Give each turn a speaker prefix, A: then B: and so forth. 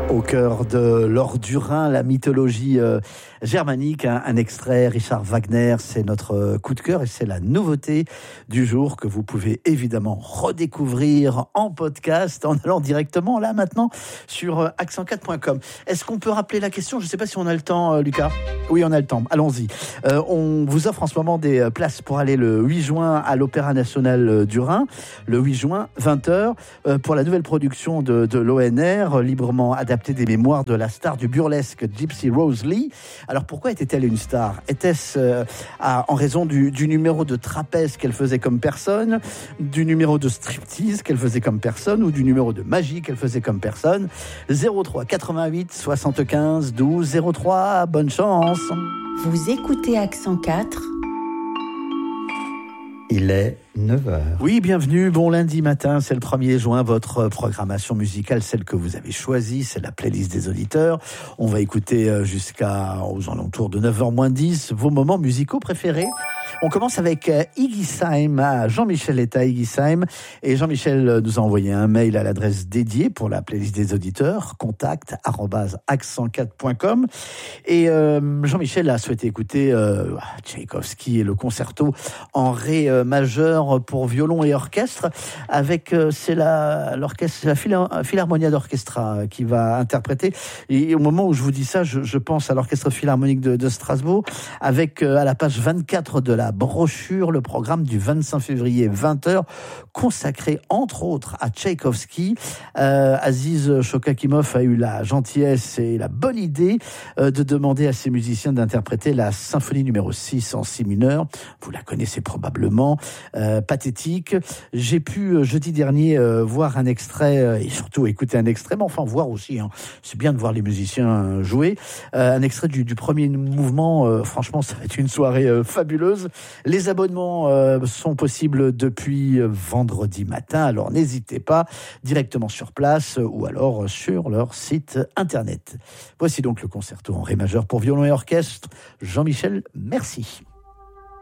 A: Au cœur de l'or du Rhin, la mythologie germanique, un extrait, Richard Wagner, c'est notre coup de cœur et c'est la nouveauté du jour que vous pouvez évidemment redécouvrir en podcast en allant directement là maintenant sur accent4.com. Est-ce qu'on peut rappeler la question ? Je ne sais pas si on a le temps, Lucas. Oui, on a le temps. Allons-y. On vous offre en ce moment des places pour aller le 8 juin à l'Opéra National du Rhin, le 8 juin, 20h, pour la nouvelle production de l'ONR, librement adaptée des mémoires de la star du burlesque Gypsy Rose Lee. Alors pourquoi était-elle une star ? Était-ce en raison du numéro de trapèze qu'elle faisait comme personne, du numéro de striptease qu'elle faisait comme personne ou du numéro de magie qu'elle faisait comme personne ? 03 88 75 12 03, bonne chance.
B: Vous écoutez Accent 4.
A: Il est 9h. Oui, bienvenue, bon lundi matin, c'est le 1er juin, votre programmation musicale, celle que vous avez choisie, c'est la playlist des auditeurs. On va écouter aux alentours de 9h moins 10 vos moments musicaux préférés. On commence avec Iggy Syme, Jean-Michel est à Iggy Syme, et Jean-Michel nous a envoyé un mail à l'adresse dédiée pour la playlist des auditeurs, contact@accent4.com, et Jean-Michel a souhaité écouter Tchaïkovski et le concerto en ré majeur pour violon et orchestre, avec la Philharmonia d'Orchestra qui va interpréter, et au moment où je vous dis ça, je pense à l'Orchestre Philharmonique de Strasbourg, avec à la page 24 de la brochure, le programme du 25 février 20h, consacré entre autres à Tchaïkovski. Aziz Shokakimov a eu la gentillesse et la bonne idée de demander à ses musiciens d'interpréter la symphonie numéro 6 en si mineur. Vous la connaissez probablement, pathétique. J'ai pu jeudi dernier voir un extrait et surtout écouter un extrait, mais enfin voir aussi, c'est bien de voir les musiciens jouer, un extrait du premier mouvement. Franchement, ça va être une soirée fabuleuse. Les abonnements sont possibles depuis vendredi matin, alors n'hésitez pas, directement sur place ou alors sur leur site internet. Voici donc le concerto en ré majeur pour violon et orchestre. Jean-Michel, merci.